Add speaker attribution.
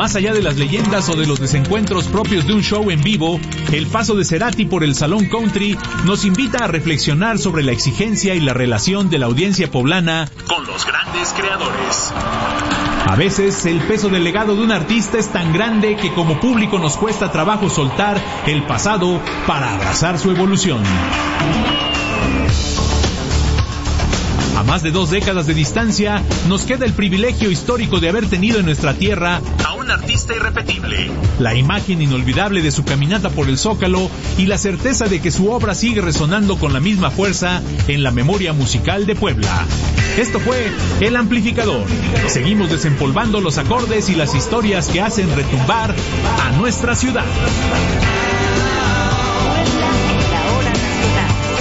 Speaker 1: Más allá de las leyendas o de los desencuentros propios de un show en vivo, el paso de Cerati por el Salón Country nos invita a reflexionar sobre la exigencia y la relación de la audiencia poblana con los grandes creadores. A veces, el peso del legado de un artista es tan grande que como público nos cuesta trabajo soltar el pasado para abrazar su evolución. A más de 2 décadas de distancia, nos queda el privilegio histórico de haber tenido en nuestra tierra a un artista irrepetible, la imagen inolvidable de su caminata por el Zócalo y la certeza de que su obra sigue resonando con la misma fuerza en la memoria musical de Puebla. Esto fue El Amplificador. Seguimos desempolvando los acordes y las historias que hacen retumbar a nuestra ciudad.